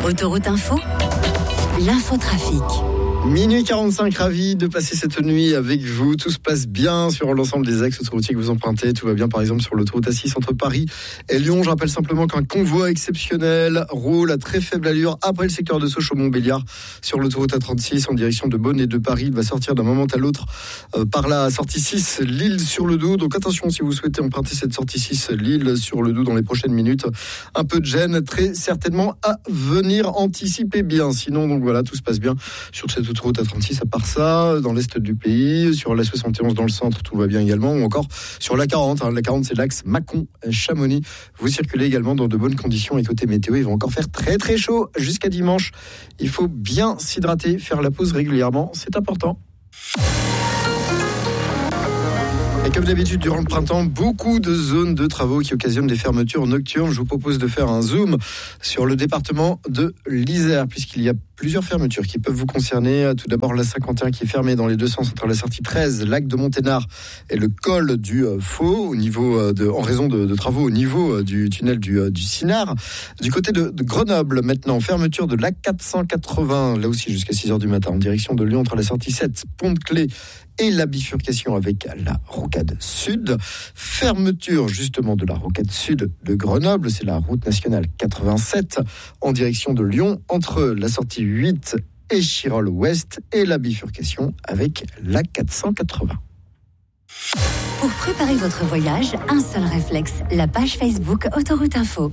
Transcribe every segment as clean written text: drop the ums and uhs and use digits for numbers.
Autoroute Info, l'infotrafic. Minuit 45, ravi de passer cette nuit avec vous. Tout se passe bien sur l'ensemble des axes autoroutiers que vous empruntez. Tout va bien par exemple sur l'autoroute A6 entre Paris et Lyon. Je rappelle simplement qu'un convoi exceptionnel roule à très faible allure après le secteur de Sochaux-Montbéliard sur l'autoroute A36 en direction de Beaune et de Paris. Il va sortir d'un moment à l'autre par la sortie 6 Lille-sur-le-Doubs. Donc attention si vous souhaitez emprunter cette sortie 6 Lille-sur-le-Doubs dans les prochaines minutes. Un peu de gêne très certainement à venir, anticiper bien. Sinon donc voilà, tout se passe bien sur cette autoroute A36 à part ça, dans l'est du pays, sur la 71 dans le centre, tout va bien également, ou encore sur la 40. La 40 c'est l'axe Mâcon-Chamonix. Vous circulez également dans de bonnes conditions et côté météo, il va encore faire très très chaud jusqu'à dimanche. Il faut bien s'hydrater, faire la pause régulièrement, c'est important. Et comme d'habitude, durant le printemps, beaucoup de zones de travaux qui occasionnent des fermetures nocturnes. Je vous propose de faire un zoom sur le département de l'Isère, puisqu'il y a plusieurs fermetures qui peuvent vous concerner. Tout d'abord, la 51 qui est fermée dans les deux sens entre la sortie 13, lac de Monténard et le col du Faux, en raison de travaux au niveau du tunnel du Sinard. Du côté de Grenoble, maintenant, fermeture de l'A480, là aussi jusqu'à 6h du matin, en direction de Lyon entre la sortie 7, Pont de Clé et la bifurcation avec la rocade sud. Fermeture justement de la rocade sud de Grenoble, c'est la route nationale 87 en direction de Lyon entre la sortie 8 et Chirol ouest et la bifurcation avec la 480. Pour préparer votre voyage, un seul réflexe, la page Facebook Autoroute Info.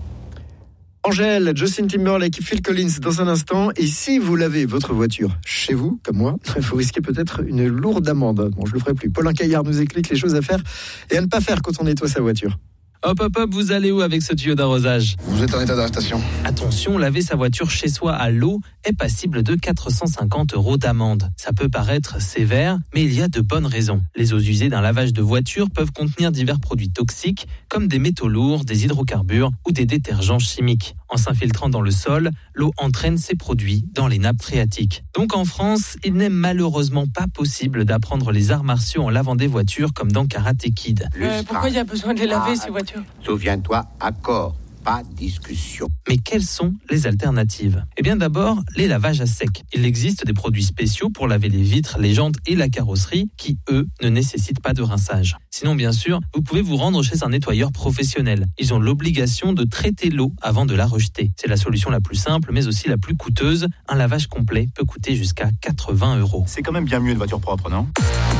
Angèle, Justin Timberlake, Phil Collins dans un instant. Et si vous lavez votre voiture chez vous, comme moi, vous risquez peut-être une lourde amende. Bon, je le ferai plus. Paulin Caillard nous explique les choses à faire et à ne pas faire quand on nettoie sa voiture. Hop, vous allez où avec ce tuyau d'arrosage ? Vous êtes en état d'arrestation. Attention, laver sa voiture chez soi à l'eau est passible de 450 € d'amende. Ça peut paraître sévère, mais il y a de bonnes raisons. Les eaux usées d'un lavage de voiture peuvent contenir divers produits toxiques, comme des métaux lourds, des hydrocarbures ou des détergents chimiques. En s'infiltrant dans le sol, l'eau entraîne ces produits dans les nappes phréatiques. Donc en France, il n'est malheureusement pas possible d'apprendre les arts martiaux en lavant des voitures comme dans Karate Kid. Pourquoi il y a besoin de les laver, ces voitures ? Souviens-toi, accord, pas discussion. Mais quelles sont les alternatives ? Eh bien d'abord, les lavages à sec. Il existe des produits spéciaux pour laver les vitres, les jantes et la carrosserie qui, eux, ne nécessitent pas de rinçage. Sinon, bien sûr, vous pouvez vous rendre chez un nettoyeur professionnel. Ils ont l'obligation de traiter l'eau avant de la rejeter. C'est la solution la plus simple, mais aussi la plus coûteuse. Un lavage complet peut coûter jusqu'à 80 €. C'est quand même bien mieux une voiture propre, non ?